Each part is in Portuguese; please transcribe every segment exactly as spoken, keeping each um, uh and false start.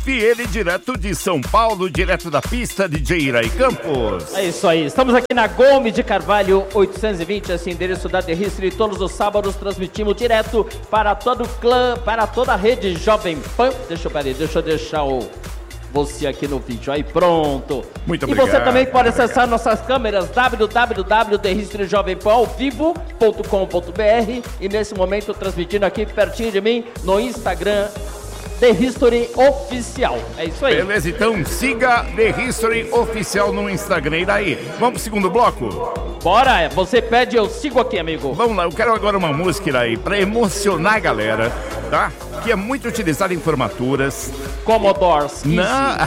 Ele direto de São Paulo, direto da pista, D J Iraí Campos. É isso aí, estamos aqui na Gomes de Carvalho oitocentos e vinte, esse endereço da The History. Todos os sábados transmitimos direto para todo o clã, para toda a rede Jovem Pan. Deixa eu, peraí, deixa eu deixar o... você aqui no vídeo, aí pronto. Muito e obrigado. E você também pode acessar obrigado. nossas câmeras w w w ponto the history jovem pan ao vivo ponto com ponto b r e nesse momento transmitindo aqui pertinho de mim no Instagram The History Oficial. É isso aí. Beleza, então siga The History Oficial no Instagram. E daí? Vamos pro segundo bloco? Bora, você pede, eu sigo aqui, amigo. Vamos lá, eu quero agora uma música aí pra emocionar a galera, tá? Que é muito utilizada em formaturas. Commodores. Não,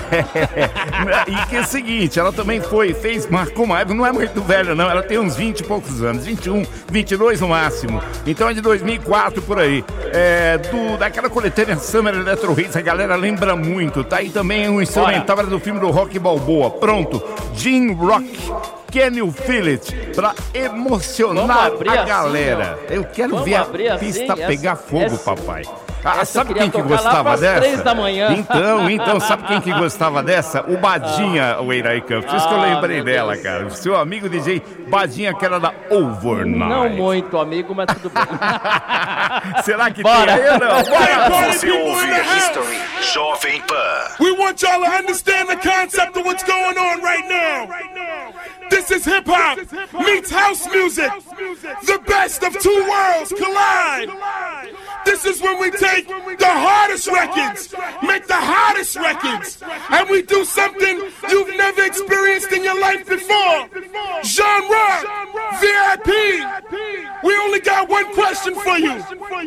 e que é o seguinte, ela também foi, fez, marcou uma época, não é muito velha não, ela tem uns vinte e poucos anos, vinte e um, vinte e dois no máximo. Então é de dois mil e quatro por aí. É, do, daquela coletânea Summer Electro Hits, a galera lembra muito, tá? E também um instrumental era do filme do Rock Balboa. Pronto, Gin Rock. Can you feel it? Pra emocionar a galera. Assim, eu quero Vamos ver a pista assim, pegar essa, fogo, essa, papai. Ah, sabe quem que gostava dessa? três da manhã. Então, então, sabe quem que gostava dessa? O Badinha, o Iraí Campos. Por isso que eu lembrei ah, dela, cara. Seu amigo D J Badinha, que era da Overnight. Não muito amigo, mas tudo bem. Será que Bora. tem aí ou não? Bora. Você ouve History Jovem Pan. We want y'all to understand the concept of what's going on right now. This is hip-hop meets house music. The best of two worlds collide. This is when we take the hardest records, make the hottest records, and we do something you've never experienced in your life before. Genre, V I P. We only got one question for you.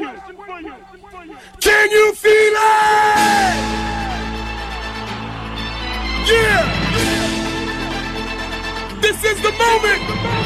Can you feel it? Yeah! This is the moment!